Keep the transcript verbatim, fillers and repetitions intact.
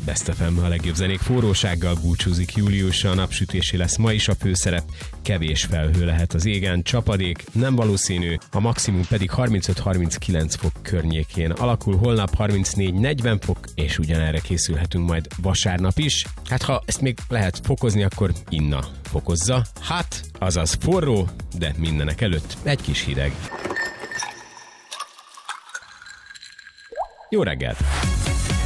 Best ef em, a legjobb zenék forrósággal búcsúzik júliusra, a napsütési lesz ma is a főszerep, kevés felhő lehet az égen, csapadék nem valószínű, a maximum pedig harmincöt-harminckilenc fok környékén alakul, holnap harmincnégy-negyven fok, és ugyanerre készülhetünk majd vasárnap is. Hát ha ezt még lehet fokozni, akkor inna fokozza. Hát, azaz forró, de mindenek előtt egy kis hideg. Jó reggelt!